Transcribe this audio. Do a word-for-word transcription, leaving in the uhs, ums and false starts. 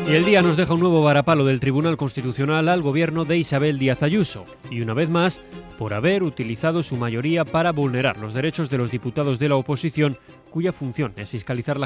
Y el día nos deja un nuevo varapalo del Tribunal Constitucional al gobierno de Isabel Díaz Ayuso, y una vez más, por haber utilizado su mayoría para vulnerar los derechos de los diputados de la oposición, cuya función es fiscalizar la